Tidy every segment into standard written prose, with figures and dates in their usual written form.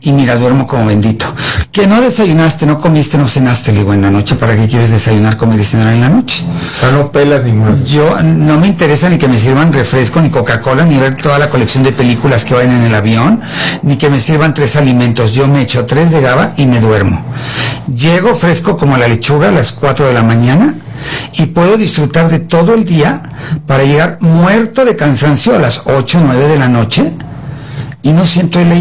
y mira, duermo como bendito. Que no desayunaste, no comiste, no cenaste, le digo, en la noche, ¿para qué quieres desayunar, comer y cenar en la noche? O sea, no pelas ninguna. Yo no me interesa ni que me sirvan refresco, ni Coca-Cola, ni ver toda la colección de películas que vayan en el avión, ni que me sirvan 3 alimentos. Yo me echo 3 de GABA y me duermo. Llego fresco como la lechuga a las 4 de la mañana y puedo disfrutar de todo el día para llegar muerto de cansancio a las 8 o 9 de la noche y no siento el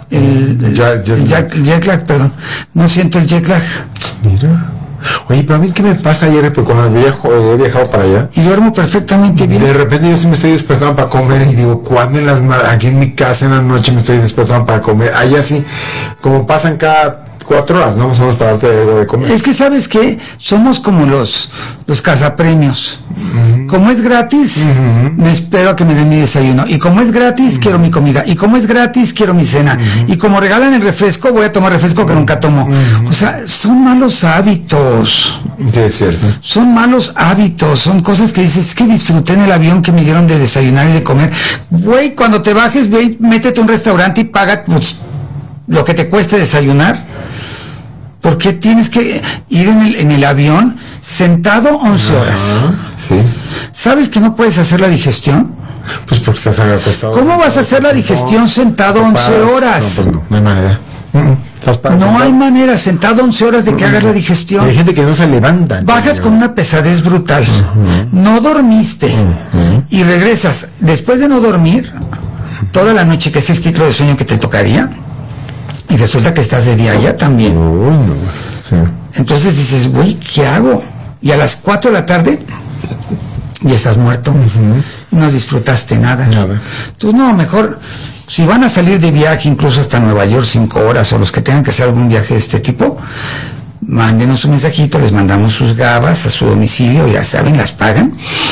jet lag, perdón. No siento el jet lag. Mira. Oye, pero a mí, ¿qué me pasa ayer? Porque cuando he viajado para allá y duermo perfectamente bien. De repente yo sí me estoy despertando para comer y digo, ¿cuándo aquí en mi casa en la noche me estoy despertando para comer? Allá sí, como pasan cada 4 horas, ¿no? Más o menos para darte algo de comer. Es que, ¿sabes qué? Somos como los cazapremios. Como es gratis, me espero a que me den mi desayuno. Y como es gratis, quiero mi comida. Y como es gratis, quiero mi cena. Y como regalan el refresco, voy a tomar refresco que nunca tomo. O sea, son malos hábitos. Sí, es cierto. Son malos hábitos, son cosas que dices, es que disfruté en el avión que me dieron de desayunar y de comer. Güey, cuando te bajes, ve, métete a un restaurante y paga pues, lo que te cueste desayunar. ¿Por qué tienes que ir en el avión sentado 11 horas? Sí. ¿Sabes que no puedes hacer la digestión? Pues porque estás acostado. ¿Cómo vas a hacer la digestión sentado 11 horas? No hay manera. No hay manera, sentado 11 horas de que hagas la digestión. Hay gente que no se levanta. Bajas con una pesadez brutal. No dormiste. Y regresas, después de no dormir, toda la noche, que es el ciclo de sueño que te tocaría, y resulta que estás de día ya también. Sí. Entonces dices, güey, ¿qué hago? Y a las 4 de la tarde ya estás muerto. Y no disfrutaste nada. Entonces, no, mejor, si van a salir de viaje, incluso hasta Nueva York, 5 horas, o los que tengan que hacer algún viaje de este tipo, mándenos un mensajito, les mandamos sus gabas a su domicilio, ya saben, las pagan.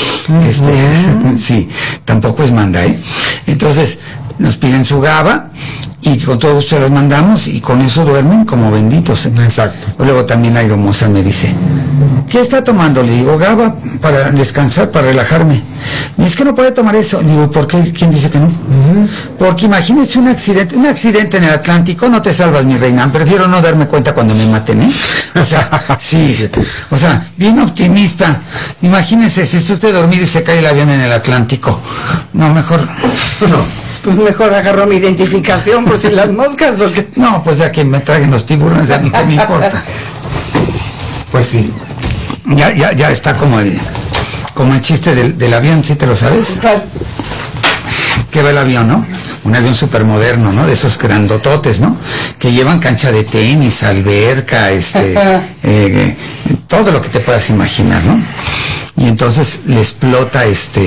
Sí, tampoco es manda, Entonces, nos piden su gaba y con todo gusto se los mandamos y con eso duermen como benditos. Exacto. Luego también la hermosa me dice, ¿qué está tomando? Le digo, GABA, para descansar, para relajarme. Y es que no puede tomar eso. Digo, ¿por qué? ¿Quién dice que no? Porque imagínese un accidente en el Atlántico, no te salvas, mi reina. Prefiero no darme cuenta cuando me maten, O sea, sí, o sea, bien optimista. Imagínese si está usted dormido y se cae el avión en el Atlántico. No, mejor no. Pues mejor agarró mi identificación por si las moscas, porque... No, pues ya que me traigan los tiburones, a mí qué me importa. Pues sí. Ya está como el chiste del avión, ¿sí te lo sabes? Que va el avión, ¿no? Un avión súper moderno, ¿no? De esos grandototes, ¿no? Que llevan cancha de tenis, alberca, todo lo que te puedas imaginar, ¿no? Y entonces le explota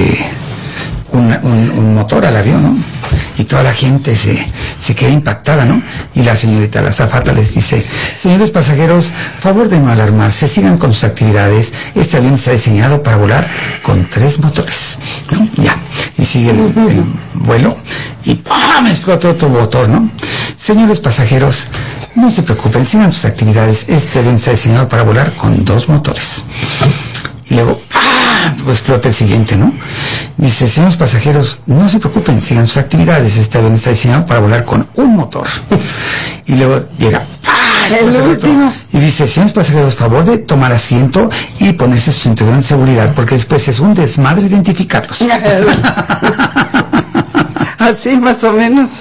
un motor al avión, ¿no? Y toda la gente se queda impactada, ¿no? Y la señorita, la azafata, les dice, señores pasajeros, favor de no alarmarse, sigan con sus actividades, este avión está diseñado para volar con 3 motores, ¿no? Ya, y sigue el vuelo, y ¡pam! Explota otro motor, ¿no? Señores pasajeros, no se preocupen, sigan sus actividades, este avión está diseñado para volar con 2 motores. Y luego, pues explota el siguiente, ¿no? Dice, señores pasajeros, no se preocupen, sigan sus actividades, este avión está diseñado para volar con 1 motor. Y luego llega, el último. Y dice, señores pasajeros, favor de tomar asiento y ponerse su cinturón de seguridad, porque después es un desmadre identificarlos. Así más o menos.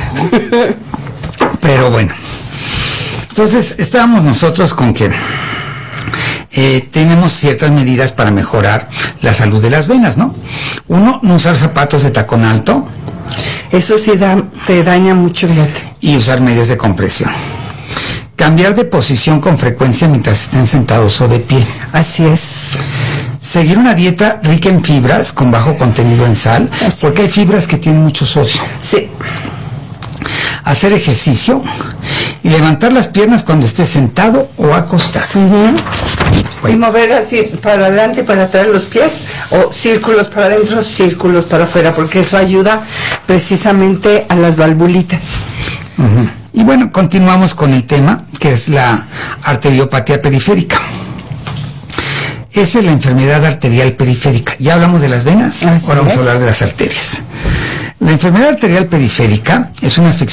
Pero bueno, entonces estábamos nosotros con que tenemos ciertas medidas para mejorar la salud de las venas, ¿no? Uno, no usar zapatos de tacón alto. Eso sí te daña mucho, fíjate. Y usar medias de compresión. Cambiar de posición con frecuencia mientras estén sentados o de pie. Así es. Seguir una dieta rica en fibras con bajo contenido en sal, porque hay fibras que tienen mucho sodio. Sí. Hacer ejercicio y levantar las piernas cuando estés sentado o acostado. Y mover así para adelante y para atrás los pies, o círculos para adentro, círculos para afuera, porque eso ayuda precisamente a las valvulitas. Y bueno, continuamos con el tema, que es la arteriopatía periférica. Esa es la enfermedad arterial periférica. Ya hablamos de las venas, ahora vamos a hablar de las arterias. La enfermedad arterial periférica es una afección